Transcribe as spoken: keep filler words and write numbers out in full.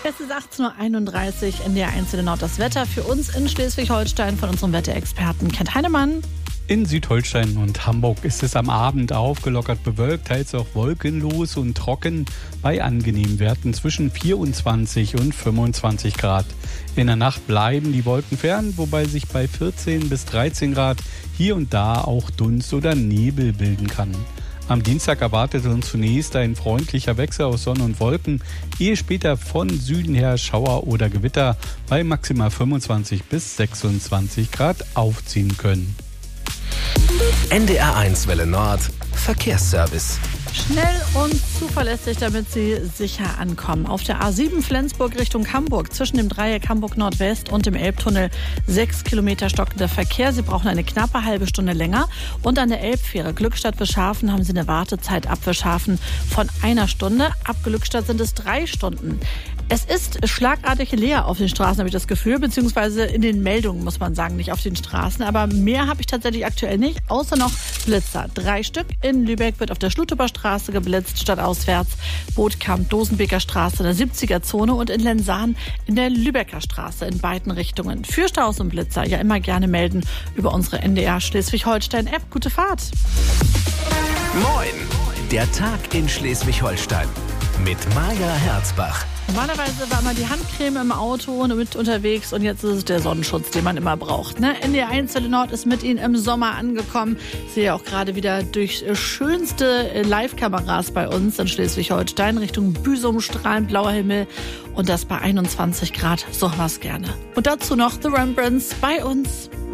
Es ist achtzehn Uhr einunddreißig, in der einzelnen Nord das Wetter für uns in Schleswig-Holstein von unserem Wetterexperten Kent Heinemann. In Südholstein und Hamburg ist es am Abend aufgelockert bewölkt, teils auch wolkenlos und trocken bei angenehmen Werten zwischen vierundzwanzig und fünfundzwanzig Grad. In der Nacht bleiben die Wolken fern, wobei sich bei vierzehn bis dreizehn Grad hier und da auch Dunst oder Nebel bilden kann. Am Dienstag erwartet uns zunächst ein freundlicher Wechsel aus Sonne und Wolken, ehe später von Süden her Schauer oder Gewitter bei maximal fünfundzwanzig bis sechsundzwanzig Grad aufziehen können. N D R eins Welle Nord Verkehrsservice. Schnell und zuverlässig, damit Sie sicher ankommen. Auf der A sieben Flensburg Richtung Hamburg, zwischen dem Dreieck Hamburg Nordwest und dem Elbtunnel, sechs Kilometer stockender Verkehr. Sie brauchen eine knappe halbe Stunde länger. Und an der Elbfähre Glückstadt-Wischhafen haben Sie eine Wartezeit ab Wischhafen von einer Stunde. Ab Glückstadt sind es drei Stunden. Es ist schlagartig leer auf den Straßen, habe ich das Gefühl, beziehungsweise in den Meldungen, muss man sagen, nicht auf den Straßen. Aber mehr habe ich tatsächlich aktuell nicht, außer noch Blitzer. Drei Stück. In Lübeck wird auf der Schluteber Straße geblitzt, stadtauswärts. Bootkamp, Dosenbeker Straße in der siebziger Zone und in Lensahn in der Lübecker Straße in beiden Richtungen. Für Staus und Blitzer ja immer gerne melden über unsere N D R Schleswig-Holstein-App. Gute Fahrt! Moin! Der Tag in Schleswig-Holstein mit Maja Herzbach. Normalerweise war immer die Handcreme im Auto mit unterwegs und jetzt ist es der Sonnenschutz, den man immer braucht. Ne? N D R eins Welle Nord ist mit Ihnen im Sommer angekommen. Ich sehe auch gerade wieder durch schönste Live-Kameras bei uns in Schleswig-Holstein Richtung Büsum, strahlend blauer Himmel und das bei einundzwanzig Grad. So was gerne. Und dazu noch The Rembrandts bei uns.